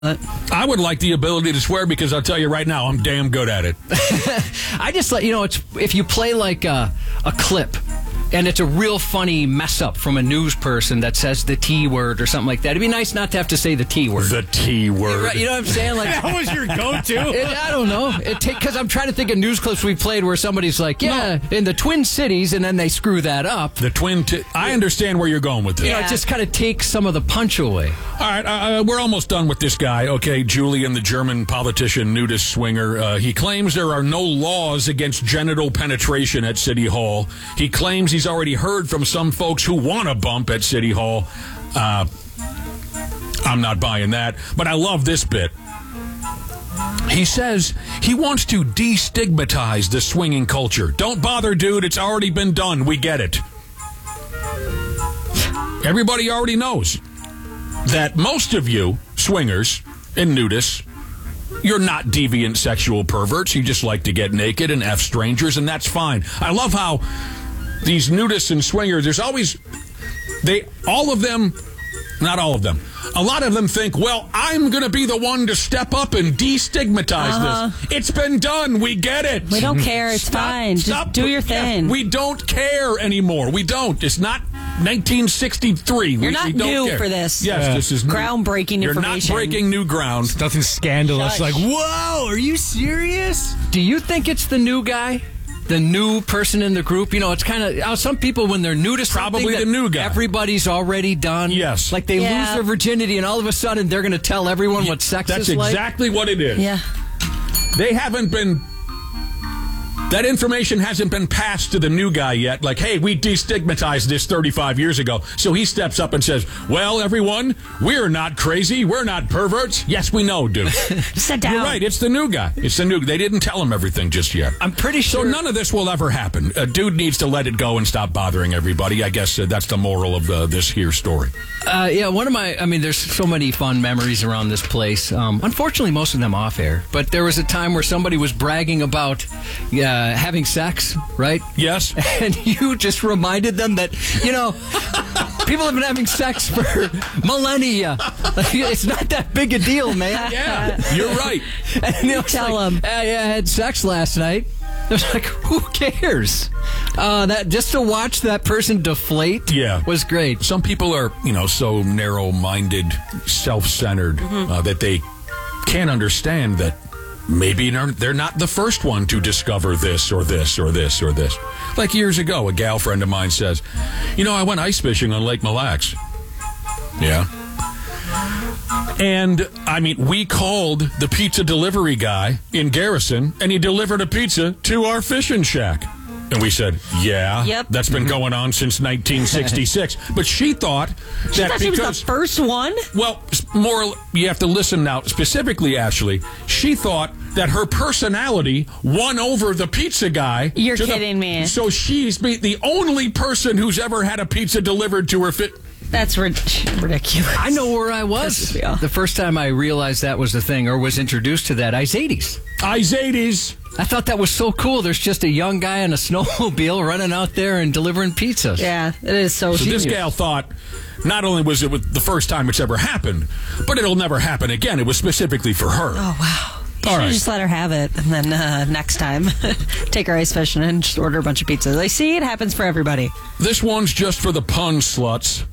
I would like the ability to swear because I'll tell you right now, I'm damn good at it. I just let it's if you play like a clip and it's a real funny mess up from a news person that says the T word or something like that. It'd be nice not to have to say the T word. The T word. Right, you know what I'm saying? Like that was your go-to? I don't know. Because I'm trying to think of news clips we played where somebody's like, in the Twin Cities, and then they screw that up. I understand where you're going with this. It just kind of takes some of the punch away. All right, we're almost done with this guy. Okay, Julian, the German politician, nudist swinger. He claims there are no laws against genital penetration at City Hall. He claims he's already heard from some folks who want to bump at City Hall. I'm not buying that, but I love this bit. He says he wants to destigmatize the swinging culture. Don't bother, dude. It's already been done. We get it. Everybody already knows that most of you swingers and nudists, you're not deviant sexual perverts. You just like to get naked and F strangers, and that's fine. I love how these nudists and swingers, there's always, all of them, not all of them, a lot of them think, well, I'm going to be the one to step up and destigmatize this. It's been done. We get it. We don't care. It's fine. Just do your thing. Yeah, we don't care anymore. We don't. It's not 1963. You're not new care. for this. Yes, this is groundbreaking You're information. You're not breaking new ground. It's nothing scandalous. Like, whoa, are you serious? Do you think it's the new guy? The new person in the group? It's kind of, some people, when they're new to something, probably the new guy. Everybody's already done. Yes. Like they lose their virginity and all of a sudden they're going to tell everyone what sex is like. That's exactly what it is. Yeah. They haven't been... That information hasn't been passed to the new guy yet. Like, hey, we destigmatized this 35 years ago. So he steps up and says, well, everyone, we're not crazy. We're not perverts. Yes, we know, dude. Sit down. You're right. It's the new guy. They didn't tell him everything just yet. I'm pretty sure. So none of this will ever happen. A dude needs to let it go and stop bothering everybody. I guess that's the moral of this here story. One of there's so many fun memories around this place. Unfortunately, most of them off air. But there was a time where somebody was bragging about having sex, right? Yes. And you just reminded them that, people have been having sex for millennia. It's not that big a deal, man. Yeah, you're right. And tell them. I had sex last night. I was like, who cares? That just to watch that person deflate was great. Some people are, so narrow-minded, self-centered that they can't understand that maybe they're not the first one to discover this or this or this or this. Like years ago, a gal friend of mine says, I went ice fishing on Lake Mille Lacs. Yeah. And, we called the pizza delivery guy in Garrison, and he delivered a pizza to our fishing shack. And we said, that's been going on since 1966. But she thought that she was the first one? Well, you have to listen now. Specifically, Ashley, she thought that her personality won over the pizza guy. You're kidding me. So she's the only person who's ever had a pizza delivered to her That's ridiculous. I know where I was the first time I realized that was the thing, or was introduced to that. Izades. I thought that was so cool. There's just a young guy on a snowmobile running out there and delivering pizzas. Yeah, it is so this gal thought not only was it the first time it's ever happened, but it'll never happen again. It was specifically for her. Oh, wow. All right. Just let her have it, and then next time, take her ice fishing and just order a bunch of pizzas. I see it happens for everybody. This one's just for the pun sluts.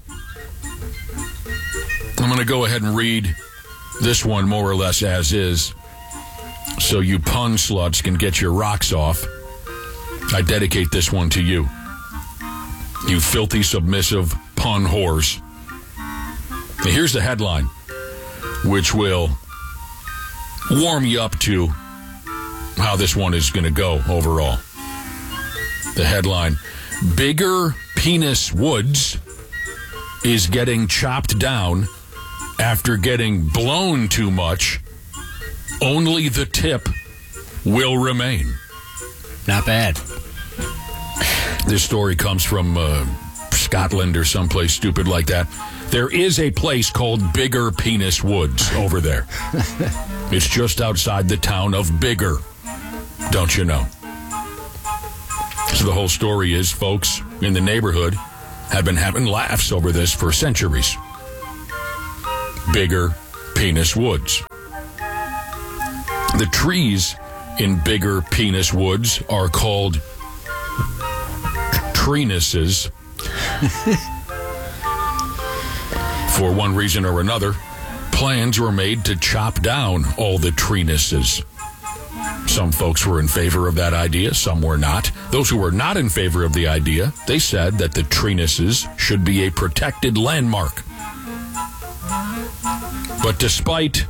I'm going to go ahead and read this one more or less as is, so you pun sluts can get your rocks off. I dedicate this one to you. You filthy, submissive pun whores. Now, here's the headline, which will warm you up to how this one is going to go overall. The headline, Bigger Penis Woods is getting chopped down after getting blown too much. Only the tip will remain. Not bad. This story comes from Scotland or someplace stupid like that. There is a place called Bigger Penis Woods over there. It's just outside the town of Bigger. Don't you know? So the whole story is, folks in the neighborhood have been having laughs over this for centuries. Bigger Penis Woods. The trees in Bigger Penis Woods are called treenuses. For one reason or another, plans were made to chop down all the treenuses. Some folks were in favor of that idea, some were not. Those who were not in favor of the idea, they said that the treenuses should be a protected landmark. But despite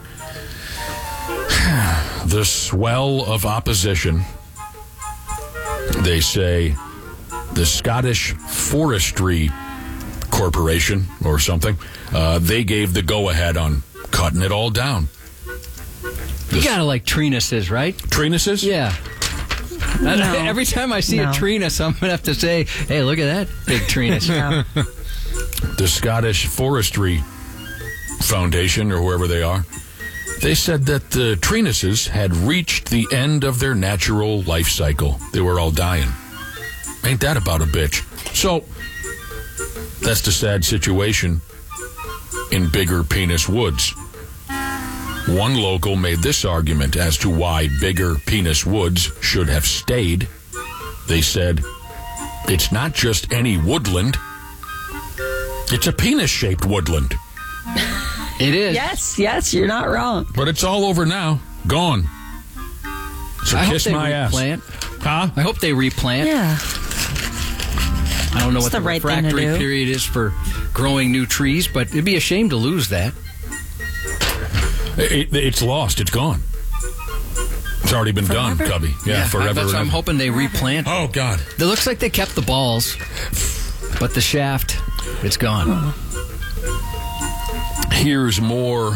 the swell of opposition, they say the Scottish Forestry Corporation or something, they gave the go-ahead on cutting it all down. You gotta like treenuses, right? Treenuses? Yeah. No. Every time I see a treenus, I'm gonna have to say, hey, look at that big treenus. No. The Scottish Forestry Foundation, or whoever they are, they said that the treenuses had reached the end of their natural life cycle. They were all dying. Ain't that about a bitch? So, that's the sad situation in Bigger Penis Woods. One local made this argument as to why Bigger Penis Woods should have stayed. They said, it's not just any woodland. It's a penis-shaped woodland. It is. Yes, you're not wrong. But it's all over now. Gone. So I kiss hope they my replant. ass. Huh? I hope they replant. Yeah. I don't know It's what the the right thing to refractory do. period is for growing new trees, but it'd be a shame to lose that. It's lost. It's gone. It's already been done, Cubby. Yeah, forever. That's why I'm and ever. hoping they replant. Oh, God. It looks like they kept the balls, but the shaft, it's gone. Here's more.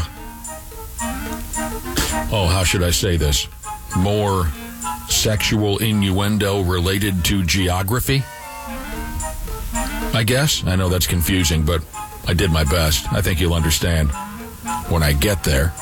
Oh, how should I say this? More sexual innuendo related to geography, I guess. I know that's confusing, but I did my best. I think you'll understand when I get there.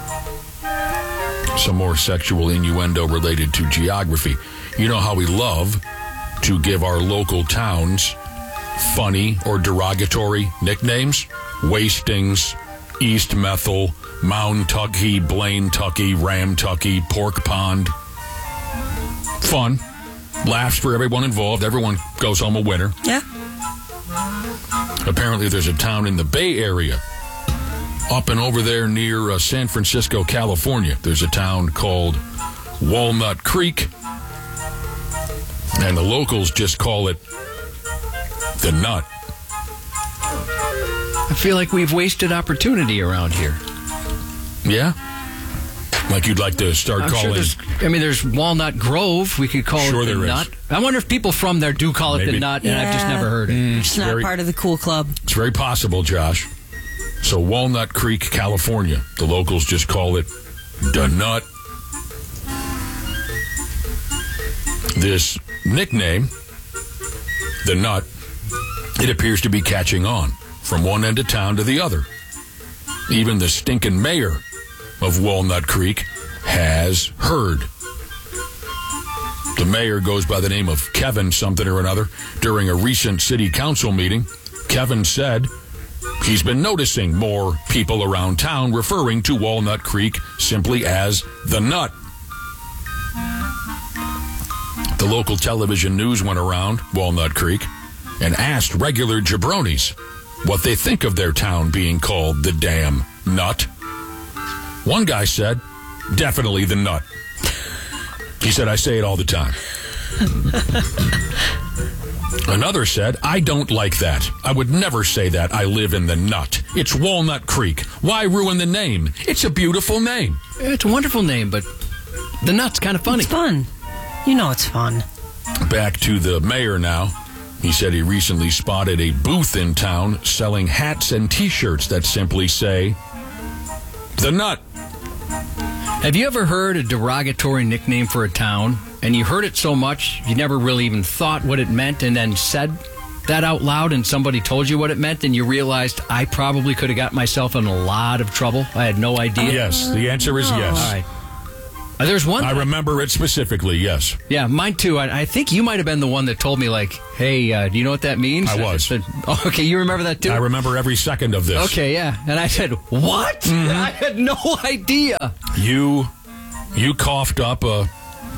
Some more sexual innuendo related to geography. You know how we love to give our local towns funny or derogatory nicknames? Wastings, East Methil, Mound Tucky, Blaine Tucky, Ram Tucky, Pork Pond. Fun. Laughs for everyone involved. Everyone goes home a winner. Yeah. Apparently there's a town in the Bay Area, up and over there near San Francisco, California. There's a town called Walnut Creek, and the locals just call it the Nut. I feel like we've wasted opportunity around here. Yeah? Like you'd like to start I'm calling... Sure there's Walnut Grove. We could call Sure it the there is. Nut. I wonder if people from there do call it Maybe. the Nut, and I've just never heard it. It's not very- part of the cool club. It's very possible, Josh. So Walnut Creek, California. The locals just call it the Nut. This nickname, the Nut, it appears to be catching on from one end of town to the other. Even the stinking mayor of Walnut Creek has heard. The mayor goes by the name of Kevin something or another. During a recent city council meeting, Kevin said he's been noticing more people around town referring to Walnut Creek simply as the Nut. The local television news went around Walnut Creek and asked regular jabronis what they think of their town being called the damn Nut. One guy said, definitely the Nut. He said, I say it all the time. Another said, I don't like that. I would never say that. I live in the Nut. It's Walnut Creek. Why ruin the name? It's a beautiful name. It's a wonderful name, but the Nut's kind of funny. It's fun. You know it's fun. Back to the mayor now. He said he recently spotted a booth in town selling hats and T-shirts that simply say, the Nut. Have you ever heard a derogatory nickname for a town, and you heard it so much you never really even thought what it meant, and then said that out loud, and somebody told you what it meant, and you realized I probably could have got myself in a lot of trouble? I had no idea. Yes, the answer is yes. All right. There's one. I remember it specifically, yes. Yeah, mine too. I think you might have been the one that told me, like, hey, do you know what that means? I was. said, oh, okay, you remember that too? I remember every second of this. Okay, yeah. And I said, what? Mm-hmm. I had no idea. You coughed up a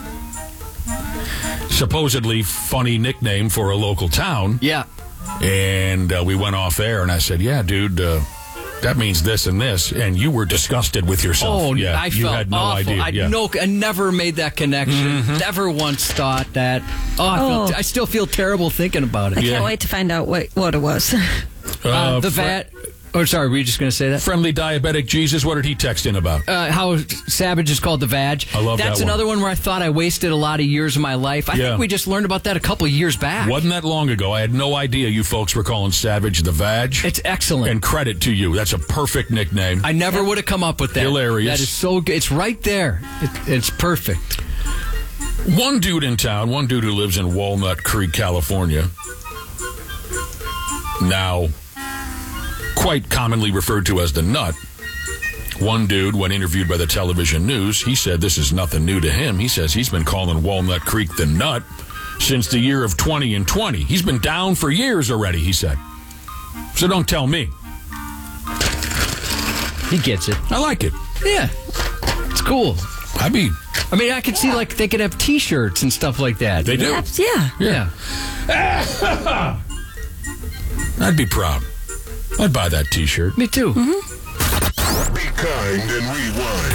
supposedly funny nickname for a local town. Yeah. And we went off air, and I said, yeah, dude, that means this and this, and you were disgusted with yourself. Oh, yeah, I you felt had no awful. idea. I never made that connection. Mm-hmm. Never once thought that. I still feel terrible thinking about it. I can't wait to find out what it was. The VAT. Oh, sorry, were you just going to say that? Friendly Diabetic Jesus, what did he text in about? How Savage is called the Vag. I love that That's another one where I thought I wasted a lot of years of my life. I think we just learned about that a couple of years back. Wasn't that long ago. I had no idea you folks were calling Savage the Vag. It's excellent. And credit to you. That's a perfect nickname. I never would have come up with that. Hilarious. That is so good. It's right there. It's perfect. One dude in town, one dude who lives in Walnut Creek, California, now quite commonly referred to as the Nut. One dude, when interviewed by the television news, he said this is nothing new to him. He says he's been calling Walnut Creek the Nut since the year of 2020. He's been down for years already, he said. So don't tell me. He gets it. I like it. Yeah. It's cool. I mean, I could see, like, they could have T-shirts and stuff like that. They do. Yeah. I'd be proud. I'd buy that T-shirt. Me too. Mm-hmm. Be kind and rewind.